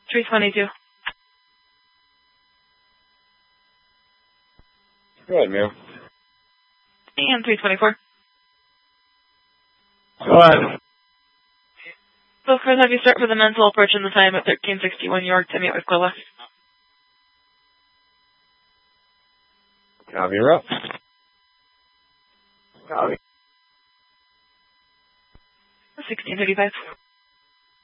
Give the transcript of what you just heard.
322. Go ahead, Mew. And 324. Go ahead. So first have you start for the mental approach in the time at 1361 York to meet with Quilla. Copy, you're up. Copy. 1635.